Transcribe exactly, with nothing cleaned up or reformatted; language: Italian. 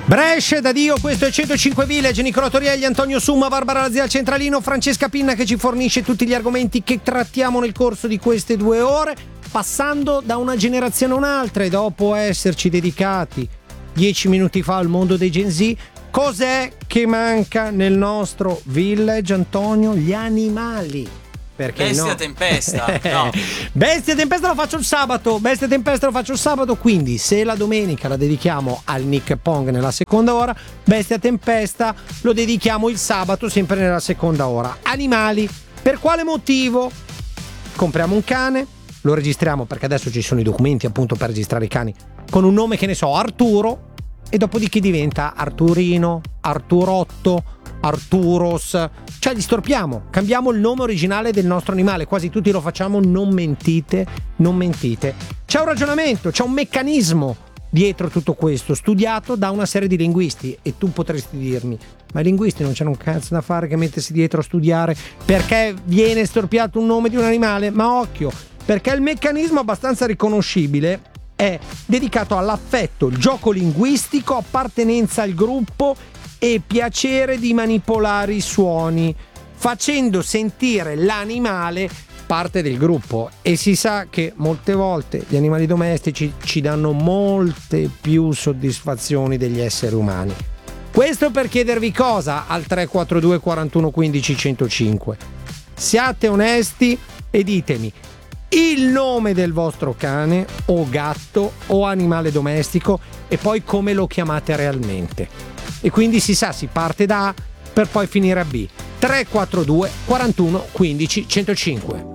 Brescia da Dio, questo è centocinque Village, Nicola Torielli, Antonio Summa, Barbara Lazia al centralino, Francesca Pinna che ci fornisce tutti gli argomenti che trattiamo nel corso di queste due ore, passando da una generazione a un'altra e dopo esserci dedicati dieci minuti fa al mondo dei Gen Z. Cos'è che manca nel nostro village, Antonio? Gli animali. Perché Bestia no? Tempesta, no. Bestia Tempesta lo faccio il sabato, Bestia Tempesta lo faccio il sabato, quindi se la domenica la dedichiamo al Nick Pong nella seconda ora, Bestia Tempesta lo dedichiamo il sabato sempre nella seconda ora. Animali, per quale motivo? Compriamo un cane, lo registriamo perché adesso ci sono i documenti appunto per registrare i cani, con un nome che ne so, Arturo, e dopodiché diventa Arturino, Arturotto, Arturos, cioè li storpiamo, cambiamo il nome originale del nostro animale, quasi tutti lo facciamo, non mentite, non mentite. C'è un ragionamento, c'è un meccanismo dietro tutto questo, studiato da una serie di linguisti, e tu potresti dirmi, ma i linguisti non c'hanno un cazzo da fare che mettersi dietro a studiare perché viene storpiato un nome di un animale? Ma occhio, perché il meccanismo abbastanza riconoscibile è dedicato all'affetto, il gioco linguistico, appartenenza al gruppo e piacere di manipolare i suoni, facendo sentire l'animale parte del gruppo. E si sa che molte volte gli animali domestici ci danno molte più soddisfazioni degli esseri umani. Questo per chiedervi cosa al tre quattro due quarantuno quindici centocinque. Siate onesti e ditemi il nome del vostro cane o gatto o animale domestico e poi come lo chiamate realmente. E quindi si sa, si parte da A per poi finire a B. tre quattro due quarantuno quindici centocinque.